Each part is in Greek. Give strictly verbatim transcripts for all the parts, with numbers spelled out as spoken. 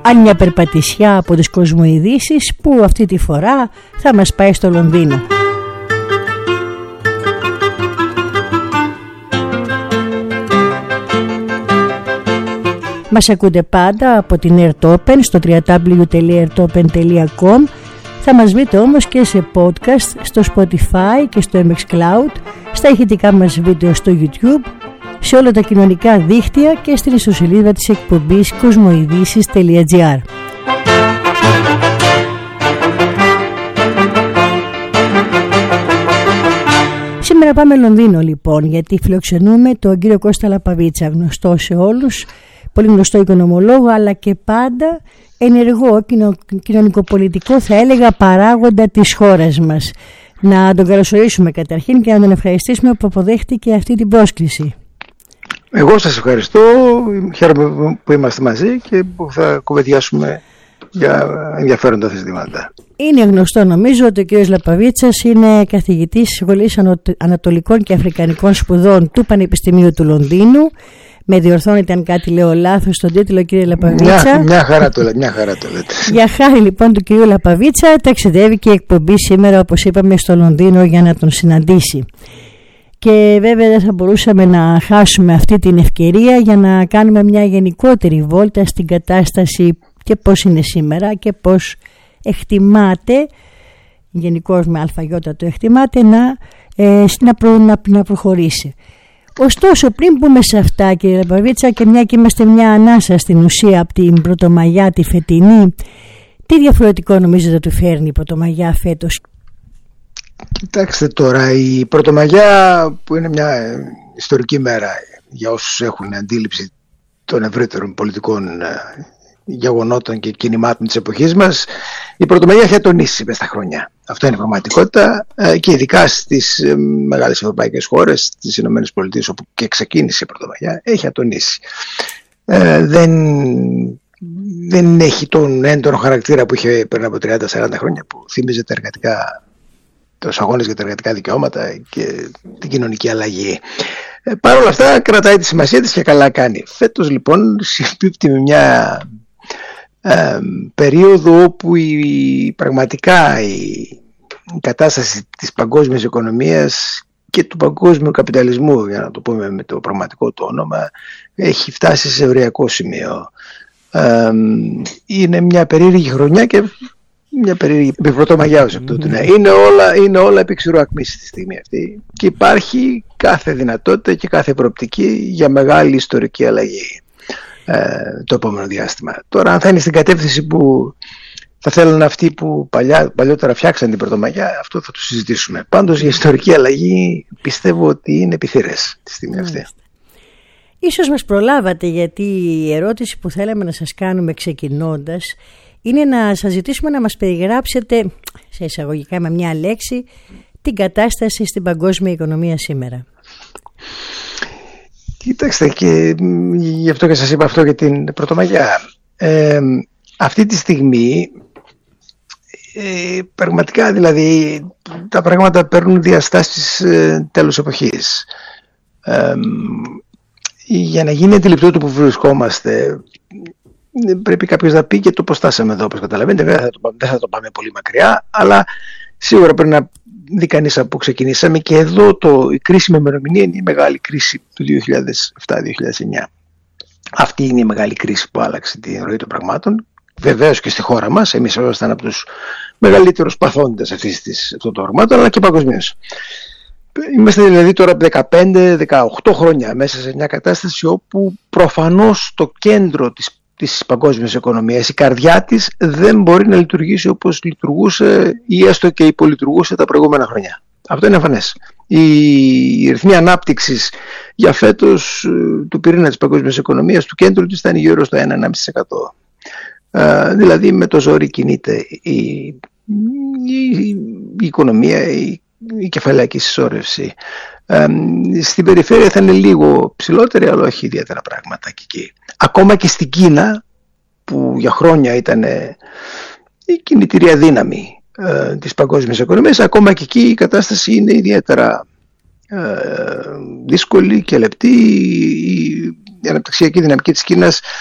Άλλη μια περπατησιά από τις κοσμοειδήσεις που αυτή τη φορά θα μας πάει στο Λονδίνο. Μας ακούτε πάντα από την Airtopen στο double-u double-u double-u τελεία airtopen τελεία com. Θα μας βρείτε όμως και σε podcast στο Spotify και στο MXCloud, στα ηχητικά μας βίντεο στο YouTube, σε όλα τα κοινωνικά δίκτυα και στην ιστοσελίδα της εκπομπής κοσμοειδήσεις τελεία gr. Σήμερα πάμε Λονδίνο λοιπόν, γιατί φιλοξενούμε τον κύριο Κώστα Λαπαβίτσα, γνωστό σε όλους, πολύ γνωστό οικονομολόγο, αλλά και πάντα ενεργό κοινωνικοπολιτικό, θα έλεγα, παράγοντα της χώρας μας. Να τον καλωσορίσουμε καταρχήν και να τον ευχαριστήσουμε που αποδέχτηκε αυτή την πρόσκληση. Εγώ σας ευχαριστώ, χαίρομαι που είμαστε μαζί και που θα κουβεντιάσουμε για ενδιαφέροντα ζητήματα. Είναι γνωστό νομίζω ότι ο κ. Λαπαβίτσας είναι καθηγητής της Σχολής Ανατολικών και Αφρικανικών Σπουδών του Πανεπιστημίου του Λονδίνου. Με διορθώνετε αν κάτι λέω λάθος στον τίτλο, κύριε Λαπαβίτσα. Μια, μια χαρά το λέτε, μια χαρά το λέτε. Για χάρη λοιπόν του κυρίου Λαπαβίτσα ταξιδεύει και η εκπομπή σήμερα, όπως είπαμε, στο Λονδίνο για να τον συναντήσει. Και βέβαια δεν θα μπορούσαμε να χάσουμε αυτή την ευκαιρία για να κάνουμε μια γενικότερη βόλτα στην κατάσταση και πώς είναι σήμερα και πώς εκτιμάται, γενικώς με αλφαγιώτα το εκτιμάται, να, ε, να, προ, να, να προχωρήσει. Ωστόσο, πριν πούμε σε αυτά, κύριε Λαπαβίτσα, και μια και είμαστε μια ανάσα στην ουσία από την Πρωτομαγιά τη φετινή, τι διαφορετικό νομίζετε του φέρνει η Πρωτομαγιά φέτος? Κοιτάξτε τώρα, η Πρωτομαγιά, που είναι μια ιστορική μέρα για όσους έχουν αντίληψη των ευρύτερων πολιτικών γεγονότων και κινημάτων της εποχής μας, η Πρωτομαγιά έχει ατονίσει μες στα χρόνια. Αυτό είναι η πραγματικότητα, και ειδικά στις μεγάλες ευρωπαϊκές χώρες, στις Ηνωμένες Πολιτείες, όπου και ξεκίνησε η Πρωτομαγιά, έχει ατονίσει. Ε, δεν, δεν έχει τον έντονο χαρακτήρα που είχε πριν από τριάντα σαράντα χρόνια, που θύμιζε τα εργατικά, τους αγώνες για τα εργατικά δικαιώματα και την κοινωνική αλλαγή. Ε, Παρ' όλα αυτά κρατάει τη σημασία της και καλά κάνει. Φέτος λοιπόν συμπίπτει με μια ε, περίοδο όπου η, πραγματικά η, η κατάσταση της παγκόσμιας οικονομίας και του παγκόσμιου καπιταλισμού, για να το πούμε με το πραγματικό το όνομα, έχει φτάσει σε ευριακό σημείο. Ε, είναι μια περίεργη χρονιά και μια περίεργη Πρωτομαγιά ως αυτό. Mm-hmm. Είναι όλα, είναι όλα επί ξηρού ακμής στη στιγμή αυτή και υπάρχει κάθε δυνατότητα και κάθε προοπτική για μεγάλη ιστορική αλλαγή ε, το επόμενο διάστημα. Τώρα, αν θα είναι στην κατεύθυνση που θα θέλουν αυτοί που παλιά, παλιότερα φτιάξαν την Πρωτομαγιά, αυτό θα το συζητήσουμε. Πάντως για ιστορική αλλαγή πιστεύω ότι είναι επιθύρες τη στιγμή αυτή. Ίσως μας προλάβατε, γιατί η ερώτηση που θέλαμε να σας κάνουμε ξεκινώντας είναι να σας ζητήσουμε να μας περιγράψετε, σε εισαγωγικά με μια λέξη, την κατάσταση στην παγκόσμια οικονομία σήμερα. Κοίταξτε, και γι' αυτό και σας είπα αυτό για την Πρωτομαγιά. Ε, αυτή τη στιγμή ε, πραγματικά δηλαδή τα πράγματα παίρνουν διαστάσεις ε, τέλος εποχής. Ε, για να γίνει αντιληπτό το που βρισκόμαστε, πρέπει κάποιος να πει και το πώς στάσαμε εδώ, όπως καταλαβαίνετε. Δεν θα, το, δεν θα το πάμε πολύ μακριά, αλλά σίγουρα πρέπει να δει κανείς από πού ξεκινήσαμε. Και εδώ το, η κρίσιμη ημερομηνία είναι η μεγάλη κρίση του δύο χιλιάδες επτά δύο χιλιάδες εννιά. Αυτή είναι η μεγάλη κρίση που άλλαξε την ροή των πραγμάτων. Βεβαίως και στη χώρα μας, εμείς ήμασταν από τους μεγαλύτερους παθόντες αυτής της, αυτών των πραγμάτων, αλλά και παγκοσμίως. Είμαστε δηλαδή τώρα δεκαπέντε δεκαοκτώ χρόνια μέσα σε μια κατάσταση όπου προφανώς το κέντρο της της παγκόσμιας οικονομίας, η καρδιά της, δεν μπορεί να λειτουργήσει όπως λειτουργούσε ή έστω και υπολειτουργούσε τα προηγούμενα χρόνια. Αυτό είναι εμφανές. Η ρυθμή ανάπτυξης για φέτος του πυρήνα της παγκόσμιας οικονομίας, του κέντρου της, ήταν γύρω στο ένα με ένα κόμμα πέντε τοις εκατό. Ε, δηλαδή με το ζόρι κινείται η, η, η οικονομία, η, η κεφαλαιακή συσσόρευση. Ε, στην περιφέρεια θα είναι λίγο ψηλότερη, αλλά όχι ιδιαίτερα πράγματα και εκεί. Ακόμα και στην Κίνα, που για χρόνια ήταν η κινητήρια δύναμη ε, της παγκόσμιας οικονομίας, ακόμα και εκεί η κατάσταση είναι ιδιαίτερα ε, δύσκολη και λεπτή. Η, η αναπτυξιακή δυναμική της Κίνας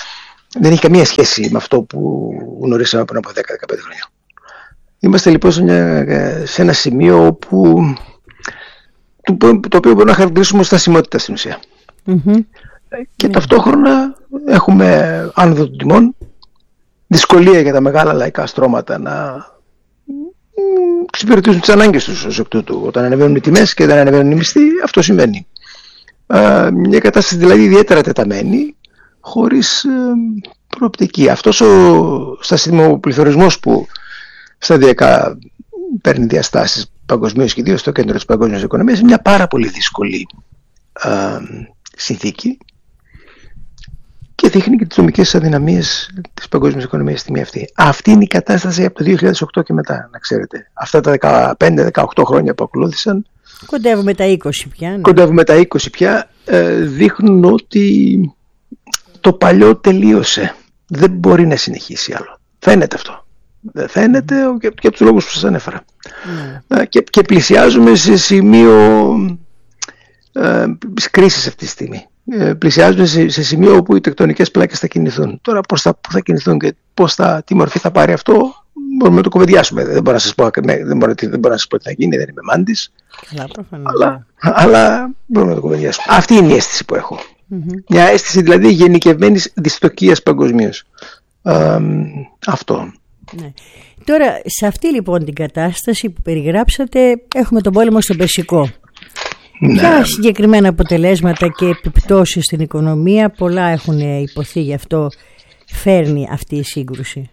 δεν έχει καμία σχέση με αυτό που γνωρίσαμε πριν από δέκα με δεκαπέντε χρόνια. Είμαστε λοιπόν σε, μια, σε ένα σημείο όπου, το, το οποίο μπορούμε να χαρακτηρίσουμε ως στασιμότητα στην ουσία. Mm-hmm. Και yeah. ταυτόχρονα έχουμε άνοδο των τιμών, δυσκολία για τα μεγάλα λαϊκά στρώματα να εξυπηρετήσουν τις ανάγκες τους ως εκ τούτου. Όταν ανεβαίνουν οι τιμές και δεν ανεβαίνουν οι μισθοί, αυτό συμβαίνει. Ε, μια κατάσταση δηλαδή ιδιαίτερα τεταμένη, χωρίς ε, προοπτική. Αυτός ο στασιμοπληθωρισμός που σταδιακά παίρνει διαστάσεις παγκοσμίως και ιδίως στο κέντρο της παγκόσμιας οικονομίας είναι μια πάρα πολύ δύσκολη ε, συνθήκη και δείχνει και τις δομικές αδυναμίες της παγκόσμιας οικονομίας στη στιγμή αυτή. Αυτή είναι η κατάσταση από το δύο χιλιάδες οκτώ και μετά, να ξέρετε. Αυτά τα δεκαπέντε με δεκαοκτώ χρόνια που ακολούθησαν, κοντεύουμε τα είκοσι πια. Ναι. Κοντεύουμε τα είκοσι πια, ε, δείχνουν ότι το παλιό τελείωσε. Δεν μπορεί να συνεχίσει άλλο. Φαίνεται αυτό. Δεν φαίνεται mm. και, και από τους λόγους που σας ανέφερα. Mm. Ε, και, και πλησιάζουμε σε σημείο ε, κρίσης αυτή τη στιγμή. Ε, πλησιάζουμε σε, σε σημείο όπου οι τεκτονικές πλάκες θα κινηθούν. Τώρα πώς θα, θα κινηθούν και πώς θα, τι μορφή θα πάρει αυτό, μπορούμε να το κουβεντιάσουμε. Δεν μπορώ να σας πω, δεν μπορώ, δεν μπορώ να σας πω τι θα γίνει, δεν είμαι μάντης. Αλλά, αλλά μπορούμε να το κουβεντιάσουμε. Αυτή είναι η αίσθηση που έχω. Mm-hmm. Μια αίσθηση δηλαδή γενικευμένης δυστοκίας παγκοσμίως. Ε, αυτό. Ναι. Τώρα, σε αυτή λοιπόν την κατάσταση που περιγράψατε, έχουμε τον πόλεμο στον Περσικό. Ναι. Ποια συγκεκριμένα αποτελέσματα και επιπτώσεις στην οικονομία, πολλά έχουν υποθεί γι' αυτό, φέρνει αυτή η σύγκρουση?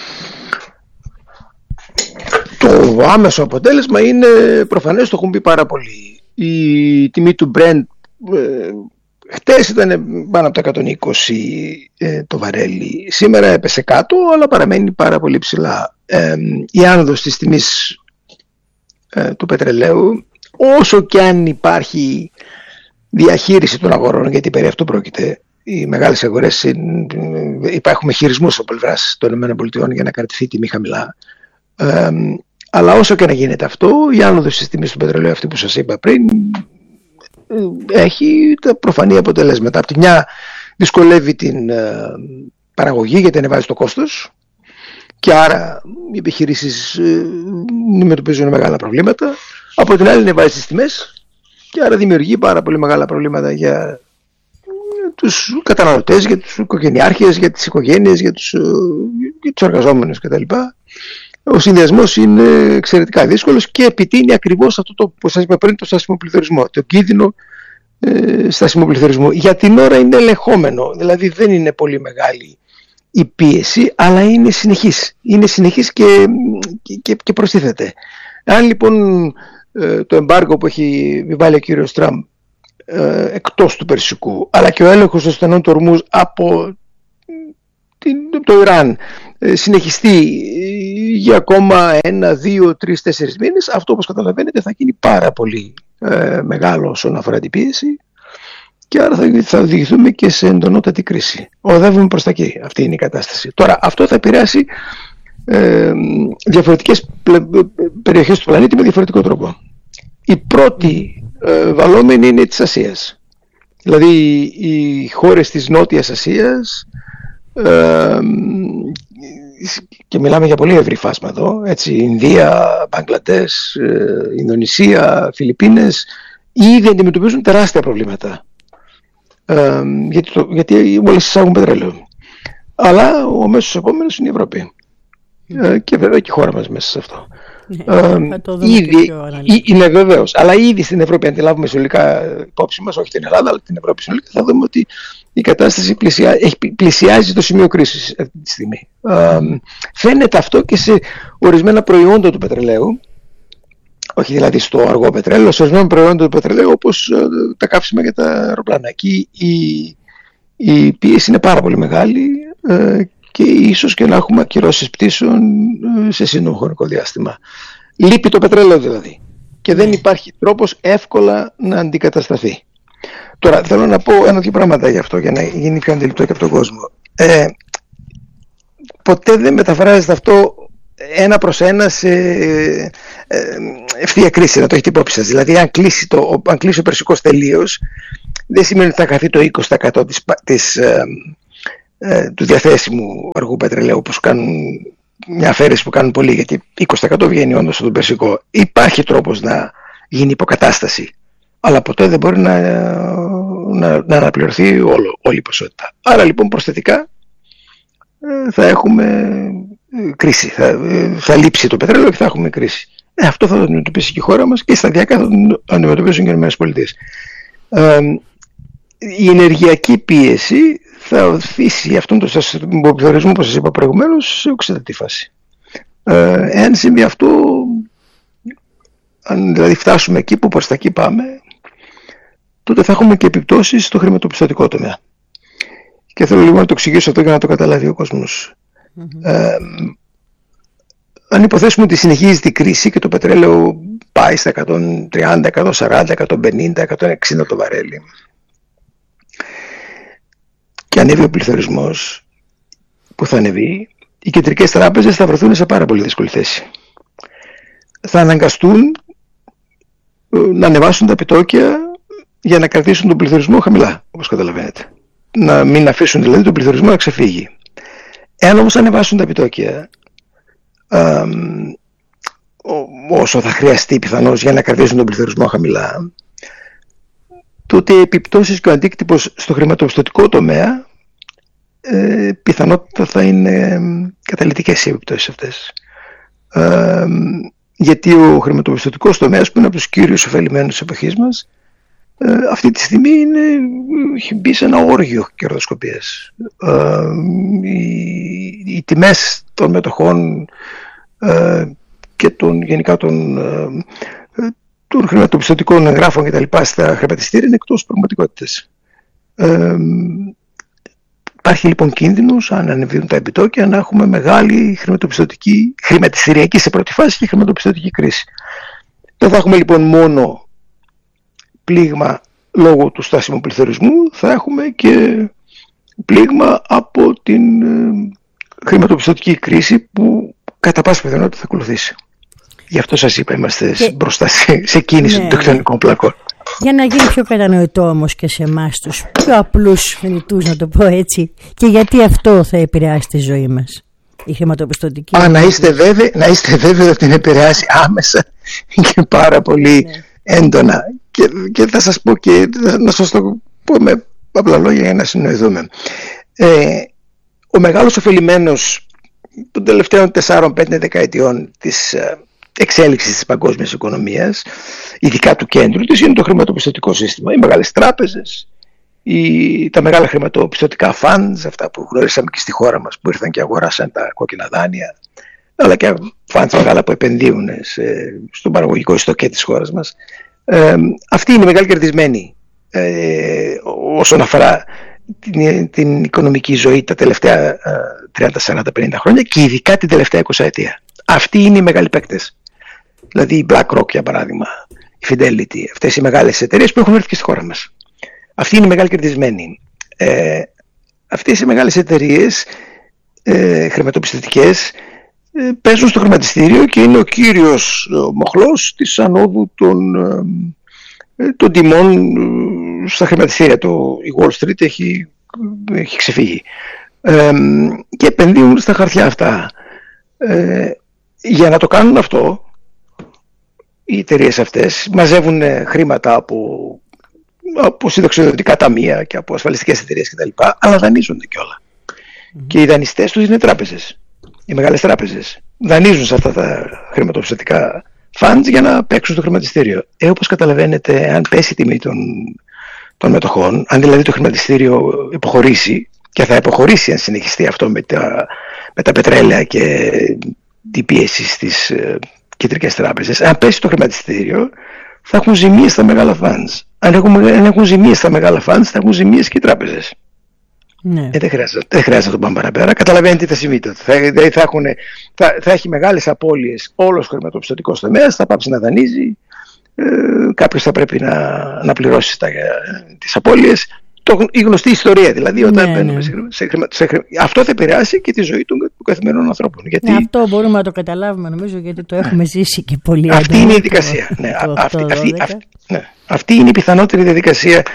Το άμεσο αποτέλεσμα είναι προφανές, το έχουν πει πάρα πολύ. Η τιμή του Brent ε, χτες ήταν πάνω από τα εκατόν είκοσι ε, το βαρέλι. Σήμερα έπεσε κάτω, αλλά παραμένει πάρα πολύ ψηλά. Ε, η άνοδος της τιμής ε, του πετρελαίου, όσο και αν υπάρχει διαχείριση των αγορών, γιατί περί αυτού πρόκειται, οι μεγάλες αγορές υπάρχουν χειρισμούς από πλευράς των ΗΠΑ για να κρατηθεί η τιμή χαμηλά. Ε, αλλά όσο και να γίνεται αυτό, η άνοδος της τιμής του πετρελαίου, αυτή που σας είπα πριν, έχει τα προφανή αποτελέσματα. Από τη μια δυσκολεύει την ε, παραγωγή, γιατί ανεβάζει το κόστος και άρα οι επιχειρήσεις ε, αντιμετωπίζουν μεγάλα προβλήματα. Από την άλλη ανεβάζει τις τιμές και άρα δημιουργεί πάρα πολύ μεγάλα προβλήματα για τους καταναλωτές, για τους οικογενειάρχες, για τις οικογένειες, για τους, για τους εργαζόμενους κτλ. Ο συνδυασμός είναι εξαιρετικά δύσκολος και επιτείνει ακριβώς αυτό το που σας είπα πριν, το στασιμοπληθωρισμό, το κίνδυνο ε, στασιμοπληθωρισμού. Για την ώρα είναι ελεγχόμενο, δηλαδή δεν είναι πολύ μεγάλη η πίεση, αλλά είναι συνεχής. Είναι συνεχής και, και, και προστίθεται. Αν λοιπόν ε, το εμπάργκο που έχει βάλει ο κύριος Τραμπ ε, εκτός του Περσικού, αλλά και ο έλεγχος των στενών του Ορμούζ από την, το Ιράν ε, συνεχιστεί για ακόμα ένα, δύο, τρεις, τέσσερις μήνες, αυτό όπως καταλαβαίνετε θα γίνει πάρα πολύ ε, μεγάλο όσον αφορά την πίεση και άρα θα, θα οδηγηθούμε και σε εντονότατη κρίση. Οδεύουμε προς τα εκεί. Αυτή είναι η κατάσταση. Τώρα αυτό θα επηρεάσει ε, διαφορετικές περιοχές του πλανήτη με διαφορετικό τρόπο. Η πρώτη ε, βαλόμενη είναι της Ασίας. Δηλαδή οι χώρες της Νότιας Ασίας, ε, και μιλάμε για πολύ ευρύ φάσμα εδώ, έτσι, Ινδία, Μπαγκλαντές, ε, Ινδονησία, Φιλιππίνες, ήδη αντιμετωπίζουν τεράστια προβλήματα. Ε, γιατί, το, γιατί όλες εισάγουν πετρέλαιο. Αλλά ο μέσος επόμενος είναι η Ευρώπη. Ε, και βέβαια και η χώρα μας μέσα σε αυτό. Ναι, ε, ήδη, είναι βεβαίως. Αλλά ήδη στην Ευρώπη, αν τη λάβουμε συνολικά υπόψη μας, όχι την Ελλάδα, αλλά την Ευρώπη συνολικά, θα δούμε ότι η κατάσταση πλησιά, έχει, πλησιάζει το σημείο κρίσης αυτή τη στιγμή. Ε, φαίνεται αυτό και σε ορισμένα προϊόντα του πετρελαίου, όχι δηλαδή στο αργό πετρέλαιο, σε ορισμένα προϊόντα του πετρελαίου, όπως ε, τα καύσιμα για τα αεροπλάνα. Εκεί η, η πίεση είναι πάρα πολύ μεγάλη ε, και ίσως και να έχουμε ακυρώσεις πτήσεων ε, σε σύντομο χρονικό διάστημα. Λείπει το πετρέλαιο δηλαδή και δεν υπάρχει τρόπος εύκολα να αντικατασταθεί. Τώρα θέλω να πω ένα-δύο πράγματα γι' αυτό για να γίνει πιο αντιληπτό και από τον κόσμο. Ε, ποτέ δεν μεταφράζεται αυτό ένα προς ένα σε ε, ευθεία κρίση, να το έχετε υπόψη σας. Δηλαδή αν κλείσει, το, αν κλείσει ο Περσικός τελείως, δεν σημαίνει ότι θα χαθεί το είκοσι τοις εκατό της, της, ε, ε, του διαθέσιμου αργού πετρελαίου, όπως κάνουν μια αφαίρεση που κάνουν πολλοί, γιατί είκοσι τοις εκατό βγαίνει όντως στον Περσικό. Υπάρχει τρόπος να γίνει υποκατάσταση, αλλά ποτέ δεν μπορεί να, να, να αναπληρωθεί όλο, όλη η ποσότητα. Άρα λοιπόν προσθετικά ε, θα έχουμε κρίση, θα, θα λείψει το πετρέλαιο και θα έχουμε κρίση. Ε, αυτό θα το αντιμετωπίσει και η χώρα μας και σταδιακά θα το αντιμετωπίσουν και οι ΗΠΑ. Ε, η ενεργειακή πίεση θα οθήσει αυτόν τον πληθωρισμό που σας είπα προηγουμένως σε οξύτατη φάση. Ε, εάν συμβεί αυτό, αν δηλαδή φτάσουμε εκεί που προς τα εκεί πάμε, τότε θα έχουμε και επιπτώσεις στο χρηματοπιστωτικό τομέα. Και θέλω λίγο να το εξηγήσω αυτό για να το καταλάβει ο κόσμος. Mm-hmm. Ε, αν υποθέσουμε ότι συνεχίζεται η κρίση και το πετρέλαιο πάει στα εκατόν τριάντα, εκατόν σαράντα, εκατόν πενήντα, εκατόν εξήντα το βαρέλι και ανέβει ο πληθωρισμός που θα ανεβεί, οι κεντρικές τράπεζες θα βρεθούν σε πάρα πολύ δύσκολη θέση. Θα αναγκαστούν να ανεβάσουν τα επιτόκια για να κρατήσουν τον πληθωρισμό χαμηλά, όπως καταλαβαίνετε. Να μην αφήσουν δηλαδή τον πληθωρισμό να ξεφύγει. Εάν όμως ανεβάσουν τα επιτόκια α, όσο θα χρειαστεί πιθανώς για να κρατήσουν τον πληθωρισμό χαμηλά, τότε οι επιπτώσεις και ο αντίκτυπος στο χρηματοπιστωτικό τομέα ε, πιθανότητα θα είναι καταλυτικές οι επιπτώσεις αυτές. Ε, γιατί ο χρηματοπιστωτικός τομέας, που είναι από τους κύριους ωφελημένους της εποχής μας, ε, αυτή τη στιγμή είναι, έχει μπει σε ένα όργιο κερδοσκοπίας. Ε, οι, οι τιμές των μετοχών ε, και των, γενικά των, ε, των χρηματοπιστωτικών εγγράφων και τα λοιπά στα χρηματιστήρια είναι εκτός πραγματικότητας. Ε, υπάρχει λοιπόν κίνδυνος, αν ανεβαίνουν τα επιτόκια, να έχουμε μεγάλη χρηματοπιστωτική, χρηματιστηριακή σε πρώτη φάση και χρηματοπιστωτική κρίση. Δεν θα έχουμε λοιπόν μόνο πλήγμα λόγω του στάσιμου πληθωρισμού, θα έχουμε και πλήγμα από την ε, χρηματοπιστωτική κρίση που κατά πάσα πιθανότητα θα ακολουθήσει. Γι' αυτό σας είπα, είμαστε και... μπροστά σε, σε κίνηση ναι. των τεκτονικών πλακών. Για να γίνει πιο κατανοητό όμως και σε εμάς τους πιο απλούς φοιτητούς, να το πω έτσι, και γιατί αυτό θα επηρεάσει τη ζωή μας, η χρηματοπιστωτική. Α, να είστε βέβαιοι, να είστε βέβαιοι ότι την επηρεάσει άμεσα και πάρα πολύ ναι. έντονα. Και, και θα σας πω και να σας το πω με απλά λόγια για να συνοηθούμε. Ε, ο μεγάλος ωφελημένος των τελευταίων τεσσάρων πέντε δεκαετιών της εξέλιξης της παγκόσμιας οικονομίας, ειδικά του κέντρου της, είναι το χρηματοπιστωτικό σύστημα. Οι μεγάλες τράπεζες, οι, τα μεγάλα χρηματοπιστωτικά funds, αυτά που γνωρίσαμε και στη χώρα μας, που ήρθαν και αγοράσαν τα κόκκινα δάνεια, αλλά και funds μεγάλα που επενδύουν σε, στον παραγωγικό ιστοκέ της χώρας μας. Ε, αυτοί είναι οι μεγάλοι κερδισμένοι ε, όσον αφορά την, την οικονομική ζωή τα τελευταία τριάντα, σαράντα, πενήντα χρόνια και ειδικά την τελευταία εικοσαετία. Αυτοί είναι οι μεγάλοι παίκτες. Δηλαδή η BlackRock για παράδειγμα, η Fidelity, αυτές οι μεγάλες εταιρείες που έχουν έρθει και στη χώρα μας. Αυτοί είναι οι μεγάλοι κερδισμένοι. Ε, αυτές οι μεγάλες εταιρείες ε, χρηματοπιστωτικές ε, παίζουν στο χρηματιστήριο και είναι ο κύριος ο μοχλός της ανόδου των, ε, των τιμών ε, στα χρηματιστήρια. Το, η Wall Street έχει, έχει ξεφύγει. Ε, και επενδύουν στα χαρτιά αυτά. Ε, για να το κάνουν αυτό, οι εταιρείες αυτές μαζεύουν χρήματα από, από συνταξιοδοτικά ταμεία και από ασφαλιστικές εταιρείες κτλ. Αλλά δανείζονται κιόλα. Mm-hmm. Και οι δανειστές τους είναι τράπεζες. Οι μεγάλες τράπεζες δανείζουν σε αυτά τα χρηματοπιστωτικά funds για να παίξουν στο χρηματιστήριο. Ε, όπως καταλαβαίνετε, αν πέσει η τιμή των, των μετοχών, αν δηλαδή το χρηματιστήριο υποχωρήσει, και θα υποχωρήσει αν συνεχιστεί αυτό με τα, με τα πετρέλαια και την πίεση στις ε, κεντρικές τράπεζες, αν πέσει το χρηματιστήριο, θα έχουν ζημίες στα μεγάλα funds. Αν έχουν, αν έχουν ζημίες στα μεγάλα funds, θα έχουν ζημίες και οι τράπεζες. Ναι. Ε, δεν, χρειάζεται, δεν χρειάζεται να το πάμε παραπέρα. Καταλαβαίνετε τι θα συμβεί τότε. Θα, δηλαδή θα, έχουν, θα, θα έχει μεγάλες απώλειες όλος ο χρηματοπιστωτικός τομέας, θα πάψει να δανείζει, ε, κάποιος θα πρέπει να, να πληρώσει τα, τις απώλειες. Το, η γνωστή ιστορία δηλαδή, όταν ναι, μπαίνουμε ναι. σε, σε, σε, σε, αυτό θα επηρεάσει και τη ζωή των, των καθημερινών ανθρώπων. Γιατί, ναι, αυτό μπορούμε να το καταλάβουμε νομίζω, γιατί το έχουμε ζήσει και πολύ. Αυτή είναι η διαδικασία. Ναι, αυτή, αυτή, αυτή, ναι, αυτή είναι η πιθανότερη διαδικασία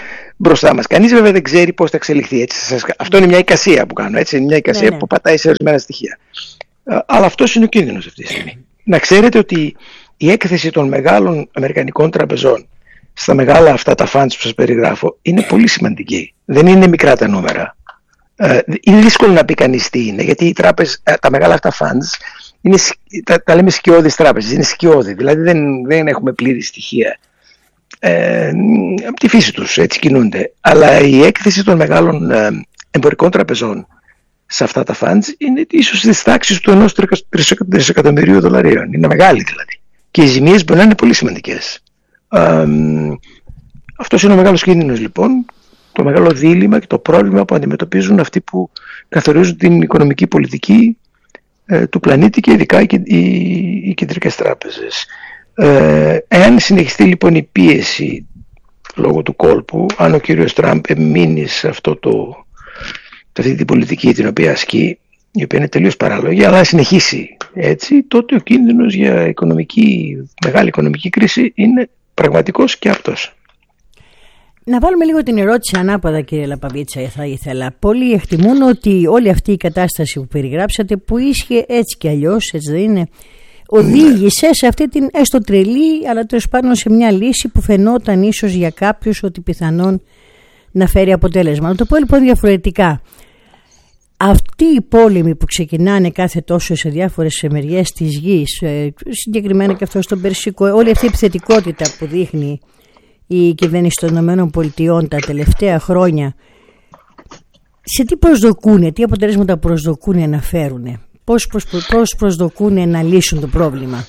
μπροστά μας. Κανείς βέβαια δεν ξέρει πώς θα εξελιχθεί. Έτσι. Αυτό είναι μια εικασία που κάνω. Έτσι. Είναι μια εικασία ναι, ναι. που πατάει σε ορισμένα στοιχεία. Αλλά αυτός είναι ο κίνδυνος αυτή τη στιγμή. Να ξέρετε ότι η έκθεση των μεγάλων αμερικανικών τραπεζών στα μεγάλα αυτά τα funds που σας περιγράφω είναι πολύ σημαντική. Δεν είναι μικρά τα νούμερα. Είναι δύσκολο να πει κανείς τι είναι, γιατί οι τράπεζες, τα μεγάλα αυτά funds είναι, τα, τα λέμε σκιώδεις τράπεζες, είναι σκιώδη, δηλαδή δεν, δεν έχουμε πλήρη στοιχεία. Ε, από τη φύση τους έτσι κινούνται. Αλλά η έκθεση των μεγάλων ε, εμπορικών τραπεζών σε αυτά τα funds είναι ίσως της τάξης του ενός τρισεκατομμυρίου δολαρίων. Είναι μεγάλη δηλαδή. Και οι ζημίες μπορεί να είναι πολύ σημαντικές. Ε, αυτός είναι ο μεγάλος κίνδυνος λοιπόν, το μεγάλο δίλημμα και το πρόβλημα που αντιμετωπίζουν αυτοί που καθορίζουν την οικονομική πολιτική ε, του πλανήτη και ειδικά οι, οι, οι κεντρικές τράπεζες. Ε, εάν συνεχιστεί λοιπόν η πίεση λόγω του κόλπου, αν ο κύριος Τραμπ εμείνει σε αυτό το, αυτή την πολιτική την οποία ασκεί, η οποία είναι τελείως παράλογη, αλλά αν συνεχίσει έτσι, τότε ο κίνδυνος για οικονομική, μεγάλη οικονομική κρίση είναι πραγματικός και αυτός. Να βάλουμε λίγο την ερώτηση ανάποδα, κύριε Λαπαβίτσα, θα ήθελα. Πολλοί εκτιμούν ότι όλη αυτή η κατάσταση που περιγράψατε, που ίσχυε έτσι κι αλλιώς, έτσι δεν είναι, οδήγησε σε αυτή την έστω τρελή, αλλά τέλος πάντων σε μια λύση που φαινόταν ίσως για κάποιους ότι πιθανόν να φέρει αποτέλεσμα. Να το πω λοιπόν διαφορετικά. Αυτοί οι πόλεμοι που ξεκινάνε κάθε τόσο σε διάφορες μεριές της γης, συγκεκριμένα και αυτό στον Περσικό, όλη αυτή η επιθετικότητα που δείχνει η κυβέρνηση των ΗΠΑ τα τελευταία χρόνια, σε τι προσδοκούνε, τι αποτελέσματα προσδοκούνε να φέρουνε, πώς, πώς, πώς προσδοκούνε να λύσουν το πρόβλημα?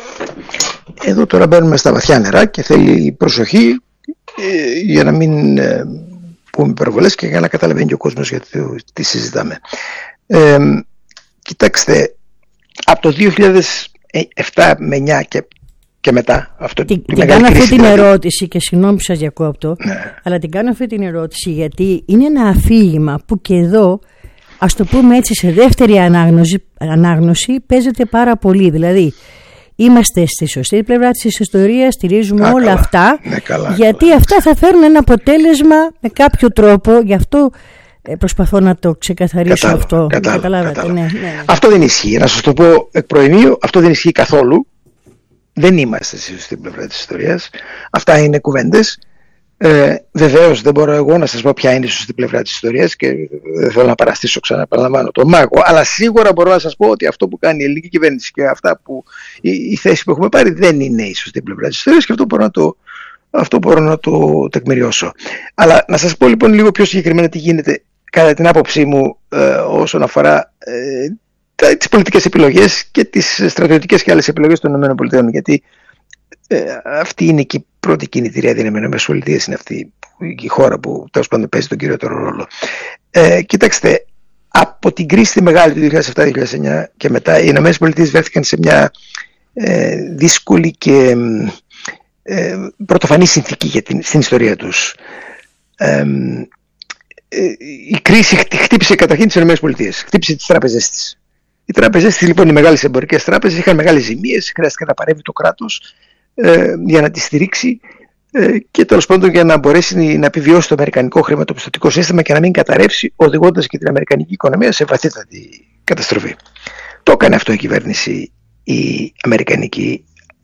Εδώ τώρα μπαίνουμε στα βαθιά νερά και θέλει προσοχή ε, για να μην ε, πούμε υπερβολές και για να καταλαβαίνει και ο κόσμος γιατί τι συζητάμε. Ε, κοιτάξτε, από το δύο χιλιάδες επτά με εννιά και και μετά αυτό, την, την κάνω αυτή την δηλαδή. ερώτηση και συγγνώμη που σας διακόπτω, ναι. αλλά την κάνω αυτή την ερώτηση γιατί είναι ένα αφήγημα που και εδώ, ας το πούμε έτσι, σε δεύτερη ανάγνωση, ανάγνωση παίζεται πάρα πολύ. Δηλαδή είμαστε στη σωστή πλευρά της ιστορίας, στηρίζουμε Α, όλα καλά. αυτά ναι, καλά, γιατί καλά. αυτά θα φέρουν ένα αποτέλεσμα με κάποιο τρόπο. Γι' αυτό προσπαθώ να το ξεκαθαρίσω. Κατάλαβα, αυτό κατάλαβα, κατάλαβα, κατάλαβα. Ναι, ναι, ναι. Αυτό δεν ισχύει, να σας το πω εκ προημίου, αυτό δεν ισχύει καθόλου. Δεν είμαστε στη σωστή πλευρά της ιστορίας. Αυτά είναι κουβέντες. Ε, βεβαίως δεν μπορώ εγώ να σας πω ποια είναι η σωστή πλευρά της ιστορίας και δεν θέλω να παραστήσω, ξαναπαραλαμβάνω, τον μάγο. Αλλά σίγουρα μπορώ να σας πω ότι αυτό που κάνει η ελληνική κυβέρνηση και αυτά που, η, η θέση που έχουμε πάρει δεν είναι η σωστή πλευρά της ιστορίας και αυτό μπορώ να το, αυτό μπορώ να το τεκμηριώσω. Αλλά να σας πω λοιπόν λίγο πιο συγκεκριμένα τι γίνεται κατά την άποψή μου ε, όσον αφορά ε, τις πολιτικές επιλογές και τις στρατιωτικές και άλλες επιλογές των ΗΠΑ, γιατί ε, αυτή είναι και η πρώτη κινητήρια δύναμη. Οι ΗΠΑ είναι αυτή η χώρα που τέλος πάντων παίζει τον κυριότερο ρόλο. Ε, κοιτάξτε, από την κρίση τη μεγάλη του δύο χιλιάδες επτά δύο χιλιάδες εννιά και μετά, οι ΗΠΑ βρέθηκαν σε μια ε, δύσκολη και ε, πρωτοφανή συνθήκη για την, στην ιστορία τους. Ε, ε, η κρίση χτύπησε καταρχήν τις ΗΠΑ, χτύπησε τις τράπεζες της. Οι τράπεζες, λοιπόν, οι μεγάλες εμπορικές τράπεζες είχαν μεγάλες ζημίες, χρειάστηκε να παρέμβει το κράτος ε, για να τις στηρίξει ε, και τέλος πάντων για να μπορέσει να επιβιώσει το αμερικανικό χρηματοπιστωτικό σύστημα και να μην καταρρεύσει, οδηγώντας και την αμερικανική οικονομία σε βαθύτατη καταστροφή. Το έκανε αυτό η κυβέρνηση η αμερικανική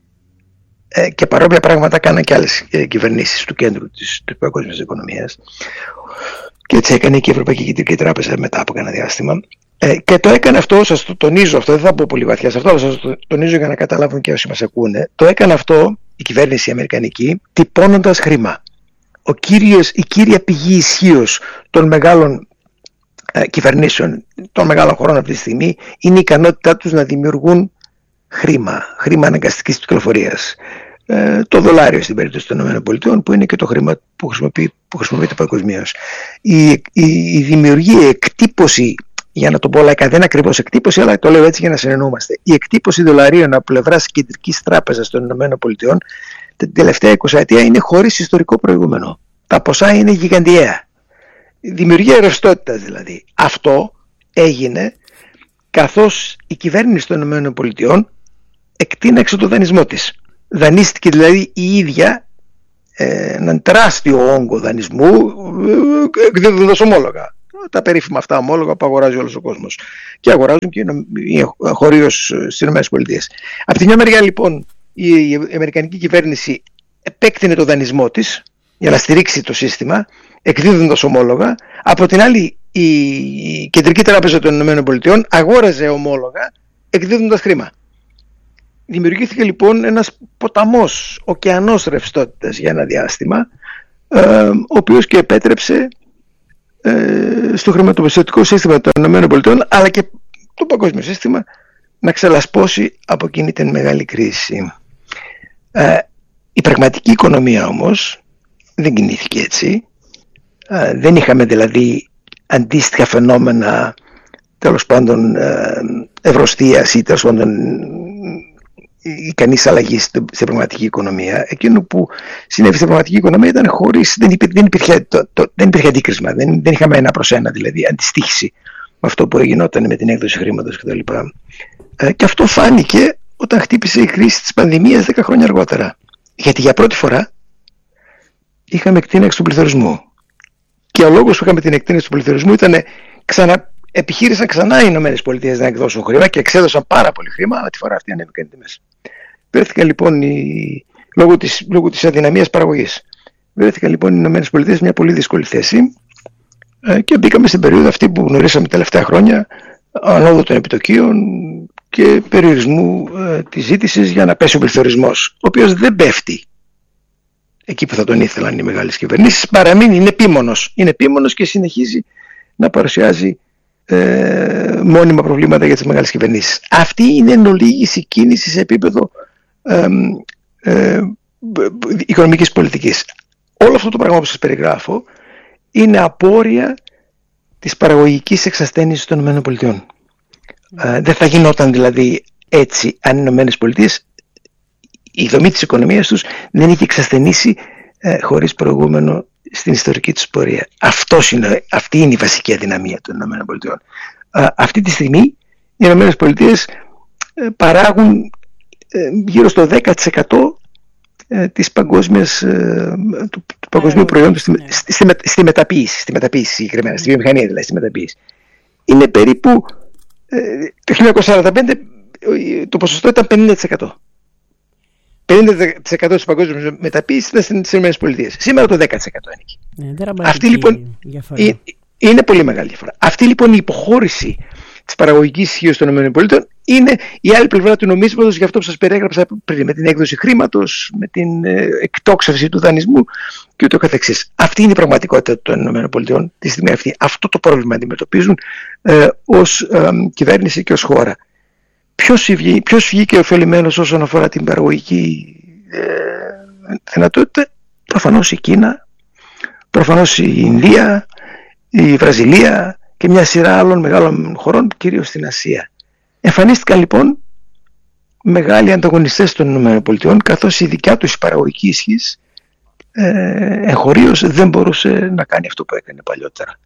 ε, και παρόμοια πράγματα κάναν και άλλες ε, κυβερνήσεις του κέντρου της, της παγκόσμιας οικονομίας. Και έτσι έκανε και η Ευρωπαϊκή Κεντρική Τράπεζα μετά από ένα διάστημα. Ε, και το έκανε αυτό, σας το τονίζω αυτό, δεν θα πω πολύ βαθιά σε αυτό, αλλά σας το τονίζω για να καταλάβουν και όσοι μας ακούνε. Το έκανε αυτό η κυβέρνηση η αμερικανική, τυπώνοντας χρήμα. Ο κύριος, η κύρια πηγή ισχύως των μεγάλων ε, κυβερνήσεων, των μεγάλων χωρών αυτή τη στιγμή, είναι η ικανότητά τους να δημιουργούν χρήμα, χρήμα αναγκαστικής κυκλοφορίας. Ε, το δολάριο στην περίπτωση των ΗΠΑ, που είναι και το χρήμα που, χρησιμοποιεί, που χρησιμοποιείται παγκοσμίως. Η, η, η δημιουργία, η εκτύπωση, για να το πω λαϊκά, δεν είναι ακριβώς εκτύπωση, αλλά το λέω έτσι για να συνεννοούμαστε. Η εκτύπωση δολαρίων από πλευράς κεντρικής τράπεζας των ΗΠΑ την τελευταία εικοσαετία είναι χωρίς ιστορικό προηγούμενο. Τα ποσά είναι γιγαντιαία. Δημιουργία ρευστότητας δηλαδή. Αυτό έγινε καθώς η κυβέρνηση των ΗΠΑ εκτείναξε το δανεισμό της. Δανείστηκε δηλαδή η ίδια ε, έναν τεράστιο όγκο δανεισμού εκδίδοντας ομόλογα. Τα περίφημα αυτά ομόλογα που αγοράζει όλος ο κόσμος. Και αγοράζουν και χωρίως στις ΗΠΑ. Από τη μια μεριά λοιπόν η, η Αμερικανική κυβέρνηση επέκτηνε το δανεισμό της για να στηρίξει το σύστημα, εκδίδοντας ομόλογα. Από την άλλη η Κεντρική Τράπεζα των ΗΠΑ αγόραζε ομόλογα εκδίδοντας χρήμα. Δημιουργήθηκε λοιπόν ένας ποταμός, ωκεανός ρευστότητας για ένα διάστημα, ε, ο οποίος και επέτρεψε ε, στο χρηματοπιστωτικό σύστημα των ΗΠΑ αλλά και το παγκόσμιο σύστημα να ξελασπώσει από εκείνη την μεγάλη κρίση. Ε, η πραγματική οικονομία όμως δεν κινήθηκε έτσι. Ε, δεν είχαμε δηλαδή αντίστοιχα φαινόμενα, τέλος πάντων ε, ευρωστίας ή τέλος πάντων ικανής αλλαγής στην πραγματική οικονομία. Εκείνο που συνέβη στην πραγματική οικονομία ήταν χωρίς, δεν, υπή, δεν, υπήρχε, το, το, δεν υπήρχε αντίκρισμα, δεν, δεν είχαμε ένα προς ένα δηλαδή αντιστοίχηση με αυτό που γινόταν με την έκδοση χρήματος κτλ. Ε, και αυτό φάνηκε όταν χτύπησε η κρίση της πανδημίας δέκα χρόνια αργότερα. Γιατί για πρώτη φορά είχαμε εκτείναξη του πληθωρισμού. Και ο λόγος που είχαμε την εκτείναξη του πληθωρισμού ήταν ξανά, επιχείρησαν ξανά οι ΗΠΑ να εκδώσουν χρήμα και εξέδωσαν πάρα πολύ χρήμα, αλλά τη φορά αυτή ανέβηκαν οι τιμές. Βρέθηκαν λοιπόν οι, λόγω, της, λόγω της αδυναμίας παραγωγής. Βρέθηκαν λοιπόν οι ΗΠΑ σε μια πολύ δύσκολη θέση ε, και μπήκαμε στην περίοδο αυτή που γνωρίσαμε τα τελευταία χρόνια, ανόδου των επιτοκίων και περιορισμού ε, της ζήτησης για να πέσει ο πληθωρισμός, ο οποίος δεν πέφτει εκεί που θα τον ήθελαν οι μεγάλες κυβερνήσεις, παραμείνει, είναι επίμονος, είναι επίμονος και συνεχίζει να παρουσιάζει ε, μόνιμα προβλήματα για τις μεγάλες κυβερνήσεις. Αυτή είναι εν ολίγης η κίνηση σε επίπεδο ε, ε, οικονομικής πολιτικής. Όλο αυτό το πράγμα που σας περιγράφω είναι απόρρια της παραγωγικής εξασθένησης των ΗΠΑ. Ε, δεν θα γινόταν δηλαδή έτσι αν οι ΗΠΑ, η δομή της οικονομίας τους δεν είχε εξασθενήσει ε, χωρίς προηγούμενο στην ιστορική τους πορεία. Αυτός είναι, αυτή είναι η βασική αδυναμία των ΗΠΑ. Ε, αυτή τη στιγμή οι ΗΠΑ ε, παράγουν ε, γύρω στο δέκα τοις εκατό ε, της παγκόσμιας, ε, του, του παγκοσμίου προϊόντος στη, στη, στη, στη μεταποίηση, στη μεταποίηση συγκεκριμένα, στη βιομηχανία δηλαδή, στη μεταποίηση. Είναι περίπου ε, το χίλια εννιακόσια σαράντα πέντε το ποσοστό ήταν πενήντα τοις εκατό. πενήντα τοις εκατό της παγκόσμιας μεταποίησης ήταν στις ΗΠΑ. Σήμερα το δέκα τοις εκατό είναι εκεί. Ναι, αυτή λοιπόν είναι, είναι πολύ μεγάλη διαφορά. Αυτή λοιπόν η υποχώρηση της παραγωγικής ισχύως των ΗΠΑ είναι η άλλη πλευρά του νομίσματος, για αυτό που σας περιέγραψα πριν, με την έκδοση χρήματος, με την ε, εκτόξευση του δανεισμού και ούτω καθεξής. Αυτή είναι η πραγματικότητα των ΗΠΑ τη στιγμή αυτή. Αυτό το πρόβλημα αντιμετωπίζουν ε, ως ε, κυβέρνηση και ως χώρα. Ποιος, ποιος βγήκε ωφελημένος όσον αφορά την παραγωγική ε, δυνατότητα? Προφανώς η Κίνα, προφανώς η Ινδία, η Βραζιλία και μια σειρά άλλων μεγάλων χωρών, κυρίως στην Ασία. Εμφανίστηκαν λοιπόν μεγάλοι ανταγωνιστές των ΗΠΑ, καθώς η δικιά τους παραγωγική ισχύς ε, εγχωρίως δεν μπορούσε να κάνει αυτό που έκανε παλιότερα.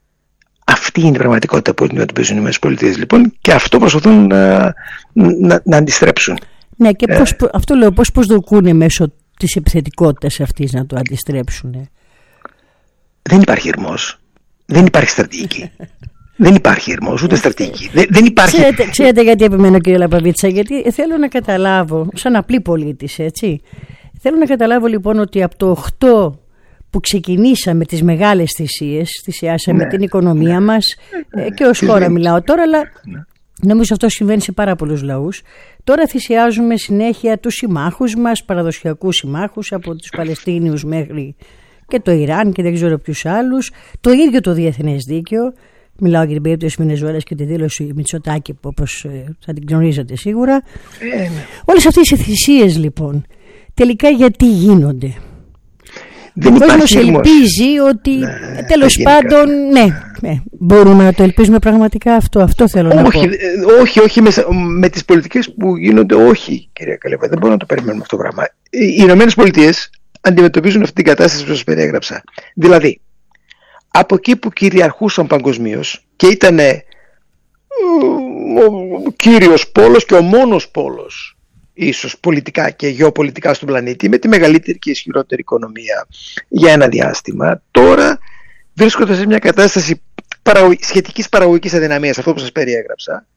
Αυτή είναι η πραγματικότητα που αντιμετωπίζουν οι ΗΠΑ λοιπόν, και αυτό προσπαθούν να, να, να αντιστρέψουν. Ναι, και πώς, ε, αυτό λέω, πώς προσδοκούν μέσω της επιθετικότητας αυτής να το αντιστρέψουν? Δεν υπάρχει ηρμός, δεν υπάρχει στρατηγική. Δεν υπάρχει ηρμός, ούτε στρατηγική. Δεν, δεν υπάρχει... Ξέρετε, ξέρετε γιατί επιμένω, κύριε Λαπαβίτσα? Γιατί θέλω να καταλάβω, σαν απλή πολίτης, έτσι, θέλω να καταλάβω λοιπόν ότι από το οκτώ που ξεκινήσαμε τις μεγάλες θυσίες, θυσιάσαμε ναι, την οικονομία ναι, μας ναι, και ως χώρα μιλάω τώρα, αλλά ναι, νομίζω αυτό συμβαίνει σε πάρα πολλούς λαούς. Τώρα θυσιάζουμε συνέχεια τους συμμάχους μας, παραδοσιακούς συμμάχους, από τους Παλαιστίνιους μέχρι και το Ιράν και δεν ξέρω ποιους άλλους, το ίδιο το διεθνές δίκαιο. Μιλάω για την περίπτωση της Βενεζουέλας και τη δήλωση Μητσοτάκη, όπως θα την γνωρίζετε σίγουρα. Ε, ναι. Όλες αυτές οι θυσίες λοιπόν τελικά γιατί γίνονται? Δεν ο κόσμος ελπίζει ότι ναι, τέλος πάντων ναι, ναι, μπορούμε να το ελπίζουμε πραγματικά αυτό, αυτό θέλω όχι, να πω. Όχι, όχι με, με τις πολιτικές που γίνονται, όχι κυρία Καλέβα, δεν μπορούμε να το περιμένουμε αυτό το πράγμα. Οι Ηνωμένες Πολιτείες αντιμετωπίζουν αυτή την κατάσταση που σας περιέγραψα. Δηλαδή, από εκεί που κυριαρχούσαν παγκοσμίως και ήταν ο κύριος πόλος και ο μόνος πόλος ίσως πολιτικά και γεωπολιτικά στον πλανήτη, με τη μεγαλύτερη και ισχυρότερη οικονομία για ένα διάστημα, τώρα βρίσκονται σε μια κατάσταση παραγωγ... σχετικής παραγωγικής αδυναμίας, αυτό που σας περιέγραψα,